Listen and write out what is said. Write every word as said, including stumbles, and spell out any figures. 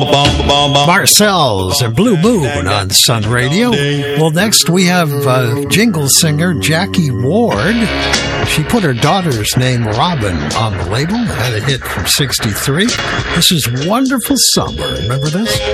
Marcel's and Blue Moon on Sun Radio. Well, next we have uh, jingle singer Jackie Ward. She put her daughter's name, Robin, on the label. Had a hit from sixty-three. This is Wonderful Summer. Remember this?